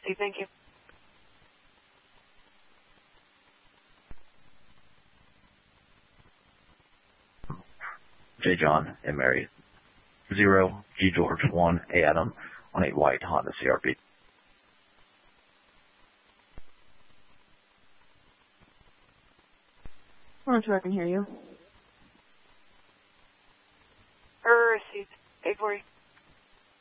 see. Thank you. J. John and Mary 0, G. George 1, A. Adam on a white Honda CRV. I'm not sure I can hear you. Received. 840.